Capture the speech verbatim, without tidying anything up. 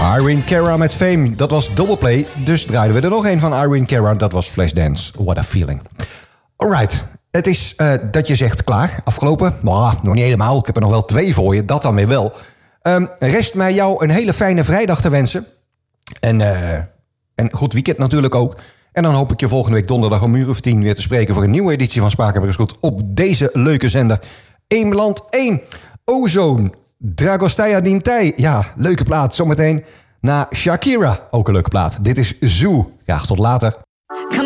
Irene Cara met Fame, dat was Doubleplay. Dus draaiden we er nog een van Irene Cara, dat was Flashdance. What a feeling. Alright, het is uh, dat je zegt klaar, afgelopen. Maar nog niet helemaal, ik heb er nog wel twee voor je, dat dan weer wel. Um, rest mij jou een hele fijne vrijdag te wensen. En, uh, en goed weekend natuurlijk ook. En dan hoop ik je volgende week donderdag om uur of tien weer te spreken voor een nieuwe editie van Spakenburg is Goed op deze leuke zender. Eén land één. Ozone. Dragostea Dintij. Ja, leuke plaat. Zometeen na Shakira. Ook een leuke plaat. Dit is Zoo. Graag tot later.